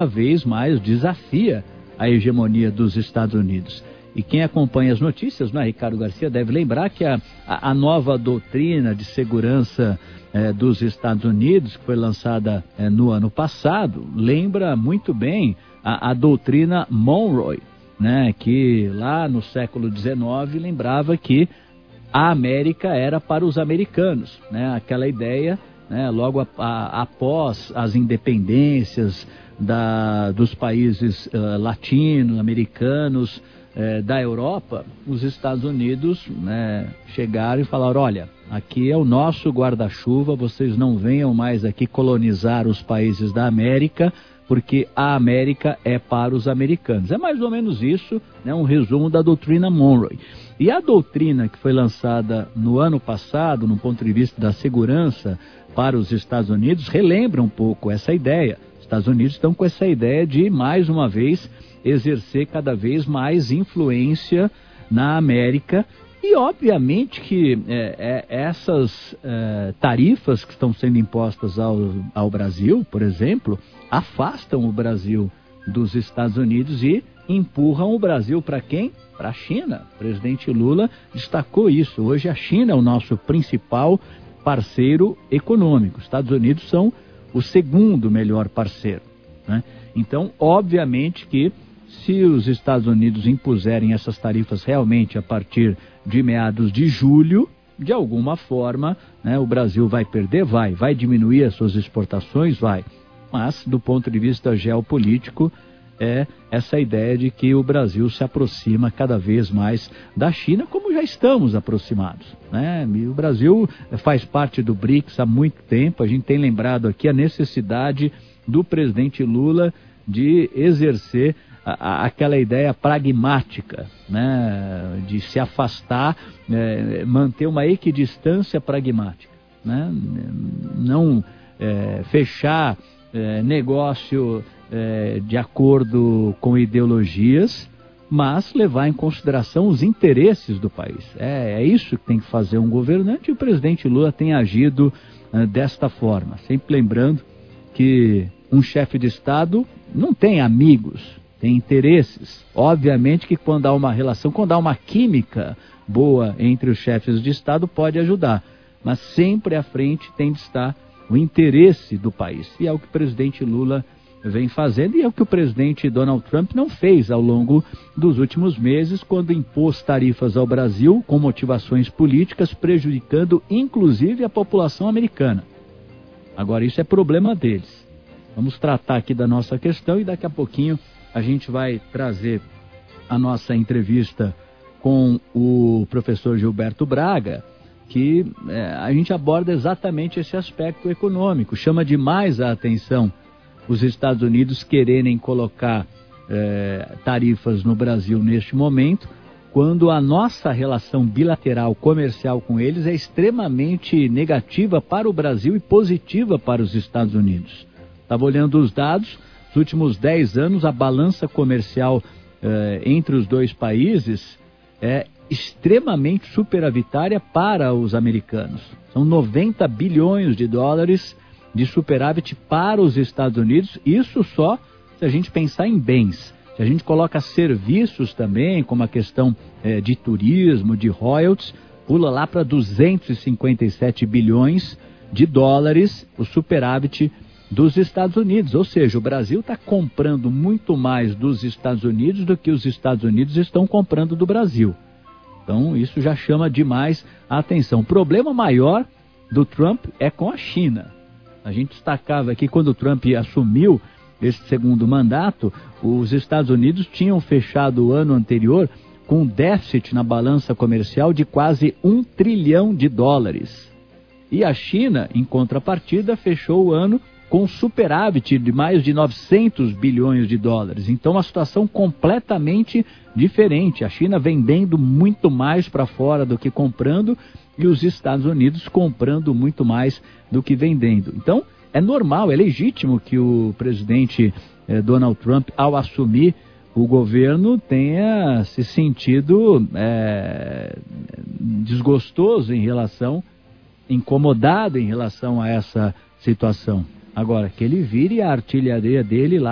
vez mais desafia a hegemonia dos Estados Unidos. E quem acompanha as notícias, né, Ricardo Garcia, deve lembrar que a nova doutrina de segurança dos Estados Unidos, que foi lançada no ano passado, lembra muito bem a doutrina Monroe, né, que lá no século XIX lembrava que a América era para os americanos, né, aquela ideia, né, logo após as independências dos países latino-americanos, da Europa, os Estados Unidos, né, chegaram e falaram: olha, aqui é o nosso guarda-chuva, vocês não venham mais aqui colonizar os países da América, porque a América é para os americanos. É mais ou menos isso, né, um resumo da doutrina Monroe. E a doutrina que foi lançada no ano passado, no ponto de vista da segurança para os Estados Unidos, relembra um pouco essa ideia. Os Estados Unidos estão com essa ideia de, mais uma vez, exercer cada vez mais influência na América. E obviamente que essas tarifas que estão sendo impostas ao Brasil, por exemplo, afastam o Brasil dos Estados Unidos e empurram o Brasil para quem? Para a China. O presidente Lula destacou isso. Hoje a China é o nosso principal parceiro econômico. Os Estados Unidos são o segundo melhor parceiro, né? Então, obviamente que se os Estados Unidos impuserem essas tarifas realmente a partir de meados de julho, de alguma forma, né, o Brasil vai perder? Vai diminuir as suas exportações? Vai. Mas, do ponto de vista geopolítico, é essa ideia de que o Brasil se aproxima cada vez mais da China, como já estamos aproximados, né? E o Brasil faz parte do BRICS há muito tempo. A gente tem lembrado aqui a necessidade do presidente Lula de exercer aquela ideia pragmática, né, de se afastar, manter uma equidistância pragmática, né, não fechar negócio de acordo com ideologias, mas levar em consideração os interesses do país. É isso que tem que fazer um governante, e o presidente Lula tem agido desta forma, sempre lembrando que um chefe de Estado não tem amigos, tem interesses. Obviamente que quando há uma relação, quando há uma química boa entre os chefes de Estado, pode ajudar. Mas sempre à frente tem de estar o interesse do país. E é o que o presidente Lula vem fazendo, e é o que o presidente Donald Trump não fez ao longo dos últimos meses, quando impôs tarifas ao Brasil com motivações políticas, prejudicando inclusive a população americana. Agora, isso é problema deles. Vamos tratar aqui da nossa questão e daqui a pouquinho a gente vai trazer a nossa entrevista com o professor Gilberto Braga, que a gente aborda exatamente esse aspecto econômico. Chama demais a atenção os Estados Unidos quererem colocar tarifas no Brasil neste momento, quando a nossa relação bilateral comercial com eles é extremamente negativa para o Brasil e positiva para os Estados Unidos. Estava olhando os dados, nos últimos 10 anos a balança comercial entre os dois países é extremamente superavitária para os americanos. São 90 bilhões de dólares de superávit para os Estados Unidos, isso só se a gente pensar em bens. Se a gente coloca serviços também, como a questão de turismo, de royalties, pula lá para 257 bilhões de dólares o superávit dos Estados Unidos. Ou seja, o Brasil está comprando muito mais dos Estados Unidos do que os Estados Unidos estão comprando do Brasil. Então, isso já chama demais a atenção. O problema maior do Trump é com a China. A gente destacava aqui, quando o Trump assumiu esse segundo mandato, os Estados Unidos tinham fechado o ano anterior com um déficit na balança comercial de quase 1 trilhão de dólares. E a China, em contrapartida, fechou o ano com superávit de mais de 900 bilhões de dólares. Então, uma situação completamente diferente. A China vendendo muito mais para fora do que comprando, e os Estados Unidos comprando muito mais do que vendendo. Então, é normal, é legítimo que o presidente Donald Trump, ao assumir o governo, tenha se sentido desgostoso incomodado em relação a essa situação. Agora, que ele vire a artilharia dele lá